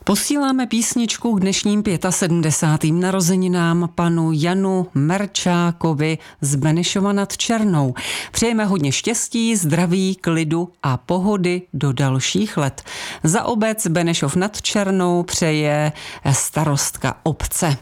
Posíláme písničku k dnešním 75. narozeninám panu Janu Merčákovi z Benešova nad Černou. Přejeme hodně štěstí, zdraví, klidu a pohody do dalších let. Za obec Benešov nad Černou přeje starostka obce.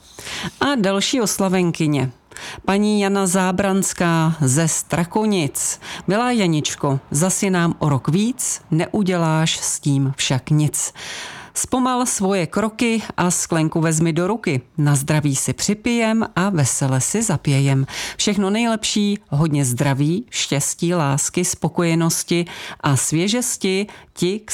A další oslavenkyně. Paní Jana Zábranská ze Strakonic. Milá Janičko, zas je nám o rok víc, neuděláš s tím však nic. Zpomal svoje kroky a sklenku vezmi do ruky. Na zdraví si připijem a vesele si zapějem. Všechno nejlepší, hodně zdraví, štěstí, lásky, spokojenosti a svěžesti ti k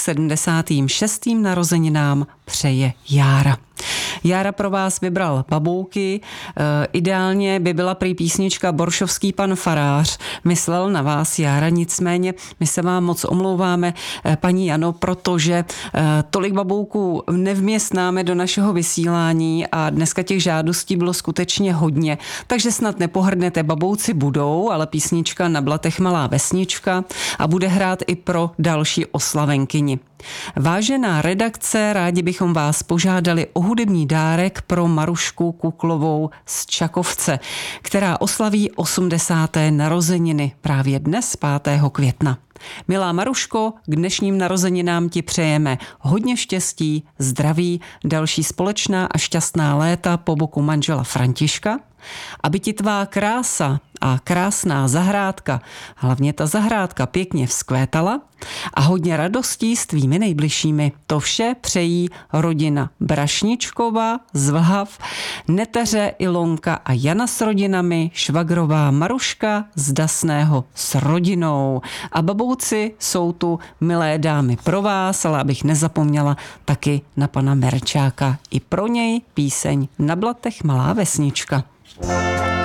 76. narozeninám přeje Jára. Jára pro vás vybral Babouky, ideálně by byla prý písnička Boršovský pan farář. Myslel na vás Jára, nicméně my se vám moc omlouváme, paní Jano, protože tolik Babouků nevměstnáme do našeho vysílání a dneska těch žádostí bylo skutečně hodně, takže snad nepohrdnete, Babouci budou, ale písnička Na blatech malá vesnička a bude hrát i pro další oslavenkyni. Vážená redakce, rádi bychom vás požádali o hudební dárek pro Marušku Kuklovou z Čakovce, která oslaví 80. narozeniny právě dnes 5. května. Milá Maruško, k dnešním narozeninám ti přejeme hodně štěstí, zdraví, další společná a šťastná léta po boku manžela Františka, aby ti tvá krása a krásná zahrádka, hlavně ta zahrádka, pěkně vzkvétala a hodně radostí s tvými nejbližšími. To vše přejí rodina Brašničková z Vlhav, neteře Ilonka a Jana s rodinami, švagrová Maruška z Dasného s rodinou. A Babouci jsou tu, milé dámy, pro vás, ale abych nezapomněla taky na pana Merčáka. I pro něj píseň Na blatech malá vesnička.